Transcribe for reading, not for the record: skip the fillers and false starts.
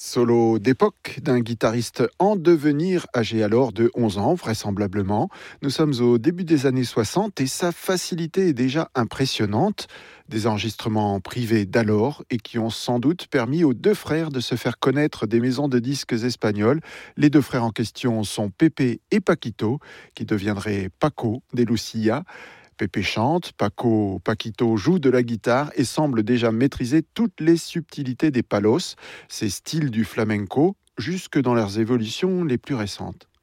Solo d'époque d'un guitariste en devenir, âgé alors de 11 ans vraisemblablement. Nous sommes au début des années 60 et sa facilité est déjà impressionnante. Des enregistrements privés d'alors et qui ont sans doute permis aux deux frères de se faire connaître des maisons de disques espagnoles. Les deux frères en question sont Pepe et Paquito, qui deviendraient Paco de Lucia. Pepe chante, Paquito joue de la guitare et semble déjà maîtriser toutes les subtilités des palos, ces styles du flamenco, jusque dans leurs évolutions les plus récentes.